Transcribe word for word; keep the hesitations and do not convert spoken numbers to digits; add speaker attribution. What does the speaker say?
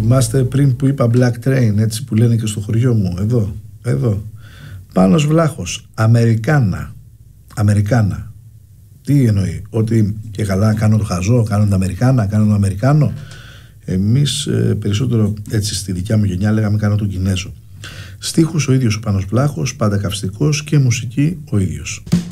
Speaker 1: θυμάστε πριν που είπα Black Train, έτσι που λένε και στο χωριό μου, εδώ, εδώ. Πάνος Βλάχος, Αμερικάνα. Αμερικάνα. Τι εννοεί, ότι και καλά κάνω το χαζό, κάνω το Αμερικάνα, κάνω το Αμερικάνο. Εμείς ε, περισσότερο έτσι στη δικιά μου γενιά λέγαμε κάνω τον Κινέζο. Στίχους ο ίδιος ο Πάνος Βλάχος, πάντα καυστικός, και μουσική ο ίδιος.